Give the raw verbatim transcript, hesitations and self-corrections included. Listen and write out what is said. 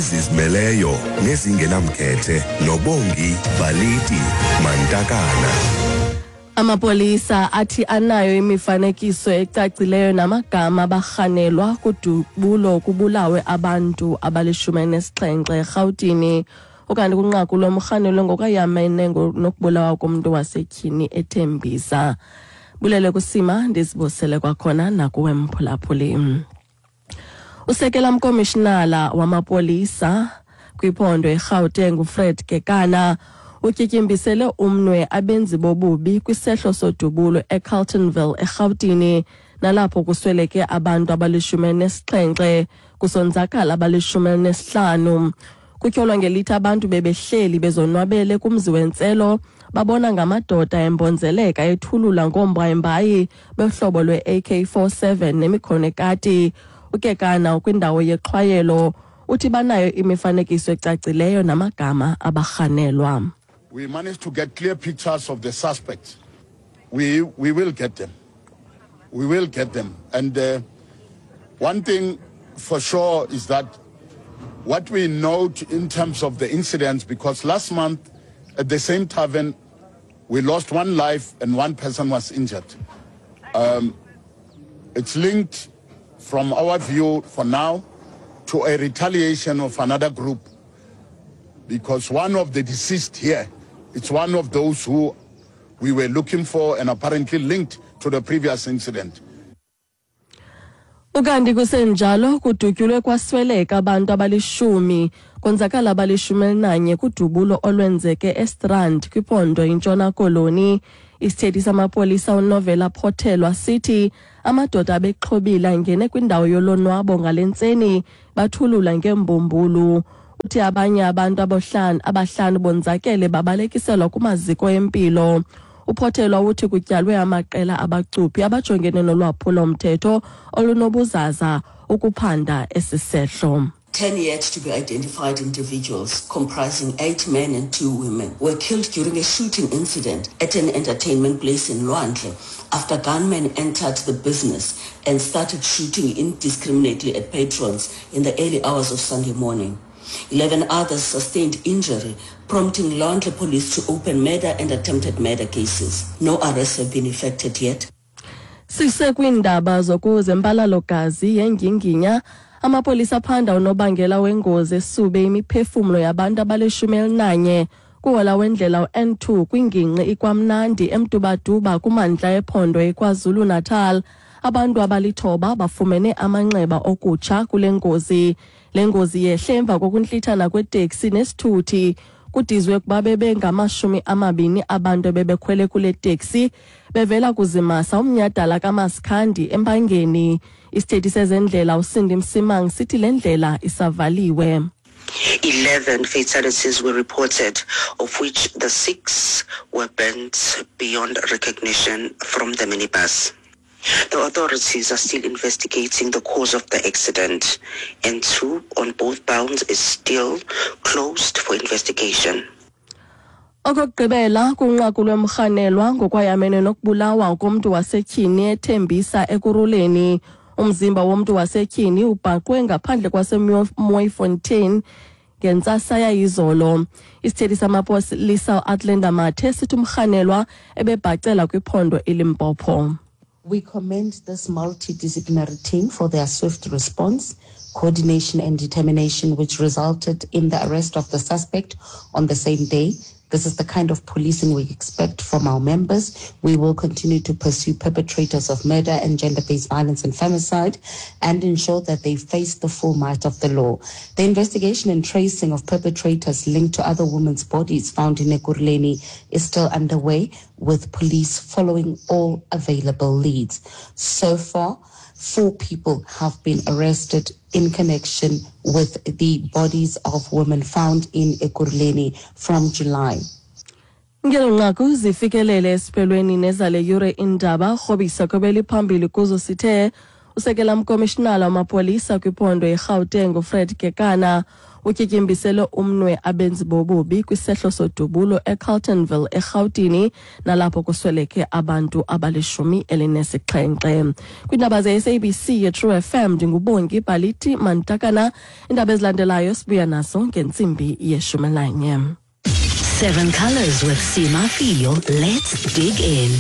ezizimeleyo nezingenamkhethe noBongi Valiti Mantakana. Amapolisa athi anayo imifanekiso ecacileyo namagama abarhanelwa kudubulo kubulawe abantu abalishumi nesixhenxe eRhawutini okanye kunqaku lomrhanelo ngokayamene nokubulawa komuntu wasetyhini eThembisa. Bulele kusima ndizibusele kwakhona nakuwe mphulaphuli. Usekela mkomishinala wamapolisa kwiphondo eGauteng uFred Kekana utyityimbiselwe umnwe abenzi bobubi kwisehlo sodubulo eCarltonville eRhawutini nalapho kusweleke abantu abalishumi nesixhenxe kusonzakala abalishumi nesihlanu. Kutyholwa ngelithi abantu bebehleli bezonwabele kumzi wentselo babona ngamadoda embonzeleka ethulula ngombhayimbayi behlobo lwe-A K forty-seven nemikhonekati. Ukekana kwindawo yexhwayelo uthi banayo imifanekiso ecacileyo namagama abarhanelwa. We managed to get clear pictures of the suspects. We we will get them. We will get them. And uh, one thing for sure is that what we note in terms of the incidents, because last month at the same tavern, we lost one life and one person was injured. Um, it's linked from our view for now to a retaliation of another group, because one of the deceased here, it's one of those who we were looking for and apparently linked to the previous incident. Ukanti kusenjalo kudutyulwe kwasweleka abantu abalishumi konzakala abalishumi nanye kudubulo olwenzeke eStrand kwiphondo intshona koloni. Isithethi samapolisa uNovela Phothelwa sithi amadoda abexhobile angene kwindawo yolonwabo ngalentseni bathulula ngembumbulu. Uthi abanye abantu abohlanu abahlanu bonzakele babalekiselwa kumaziko empilo. Uphothelwa uthi kutyalwe amaqela abacuphi abajongene nolwaphulo mthetho olunobuzaza ukuphanda esisehlo. Ten yet to be identified individuals comprising eight men and two women were killed during a shooting incident at an entertainment place in Lwandle after gunmen entered the business and started shooting indiscriminately at patrons in the early hours of Sunday morning. Eleven others sustained injury, prompting Lwandle police to open murder and attempted murder cases. No arrests have been effected yet. Sisekwindaba zokuzembalalo gazi yenginginya amapolisa phanda unobangela wengozi esube imiphefumlo yabantu abalishumi elinanye kuhola wendlela u-N two kwingingqi iKwamnandi eMtubaduba kumantla ephondo eKwaZulu Natal. Abantu abalithoba bafumene amanxeba okutsha kule ngozi. Le ngozi yehle emva kokuntlithana kweteksi nesithuthi. Kudizwe kuba bebengamashumi amabini abantu bebekhwele kule teksi bevela kuzimasa umnyadala kaMasikhandi empangeni. Isithethi sezendlela uSindi Msimang sithi le ndlela isavaliwe. eleven fatalities were reported, of which the six were burnt beyond recognition from the minibus. The authorities are still investigating the cause of the accident, and two on both bounds is still closed for investigation. Okugqibela kunqaku lwemrhanelwa ngokwayamene nokubulawa komuntu wasetyhini eThembisa ekuruleni. Umzimba womuntu wasetyhini ubhaqwe ngaphandle kwaseMooifontein ngentsasa yayizolo. Isithethi samapolisa uAtlenda Mathe sithi umrhanelwa ebebhacela kwiphondo eLimpopo. We commend this multidisciplinary team for their swift response, coordination and determination which resulted in the arrest of the suspect on the same day. This is the kind of policing we expect from our members. We will continue to pursue perpetrators of murder and gender-based violence and femicide and ensure that they face the full might of the law. The investigation and tracing of perpetrators linked to other women's bodies found in Ekurhuleni is still underway, with police following all available leads. So far, four people have been arrested in connection with the bodies of women found in Ekurhuleni from July. Ngelonqaku zifikelele esiphelweni nezale yure indaba rhobisa kobeli phambili kuzo sithe Usekela mkomishinala wamapolisa kwiphondo eGauteng uFred Kekana utyityimbisele umnwe abenzi bobubi kwisehlo sodubulo eCarltonville eGautini nalapho kusweleke abantu abalishumi elinesixhenxe. Kwindaba ze-S A B C ye-True F M ndingubongi Baliti Mantakana. Indaba ezilandelayo sibuya nazo ngentsimbi yeshumi nanye. Seven Colors with Sima Fio. Let's dig in.